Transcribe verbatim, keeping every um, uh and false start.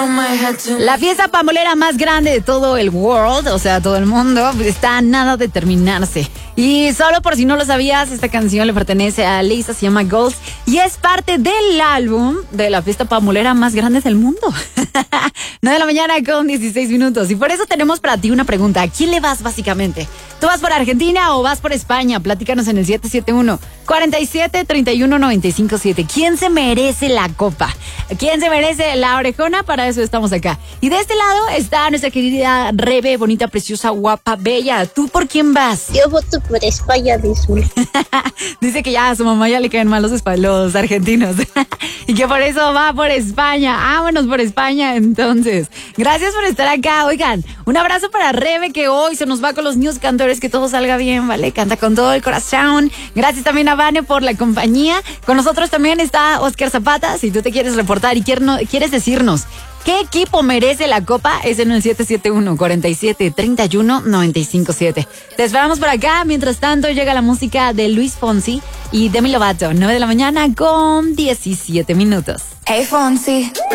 La fiesta pambolera más grande de todo el world, o sea, todo el mundo, está a nada de terminarse. Y solo por si no lo sabías, esta canción le pertenece a Lisa, se llama Ghost, y es parte del álbum de la fiesta pambolera más grande del mundo. nueve de la mañana con dieciséis minutos. Y por eso tenemos para ti una pregunta. ¿A quién le vas básicamente? ¿Tú vas por Argentina o vas por España? Platícanos en el siete siete uno, cuatro siete, tres uno, nueve cinco siete. ¿Quién se merece la copa? ¿Quién se merece la orejona? Para eso estamos acá. Y de este lado está nuestra querida Rebe, bonita, preciosa, guapa, bella. ¿Tú por quién vas? Yo voto por España mismo. Dice que ya a su mamá ya le caen mal los, los argentinos. Y que por eso va por España. Vámonos por España entonces. Gracias por estar acá. Oigan, un abrazo para Rebe, que hoy se nos va con los News Cantores. Que todo salga bien, ¿vale? Canta con todo el corazón. Gracias también a Vane por la compañía. Con nosotros también está Oscar Zapata. Si tú te quieres reportar y quieres decirnos ¿qué equipo merece la copa? Es en el siete siete uno, cuatro siete, tres uno, nueve cinco siete. Te esperamos por acá. Mientras tanto, llega la música de Luis Fonsi y Demi Lovato. nueve de la mañana con diecisiete minutos. Hey Fonsi,